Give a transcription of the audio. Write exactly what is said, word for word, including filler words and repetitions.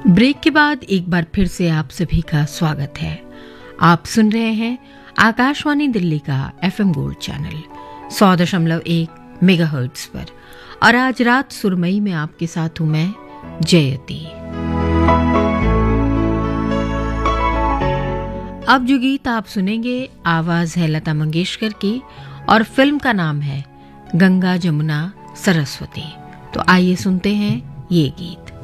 Break के बाद एक बार फिर से आप सभी का स्वागत है। आप सुन रहे हैं आकाशवाणी दिल्ली का एफएम गोल्ड चैनल सौ दशमलव एक मेगाहर्ट्ज पर, और आज रात सुरमई में आपके साथ हूं मैं जयती। अब जो गीत आप सुनेंगे, आवाज है लता मंगेशकर की और फिल्म का नाम है गंगा जमुना सरस्वती। तो आइए सुनते हैं ये गीत।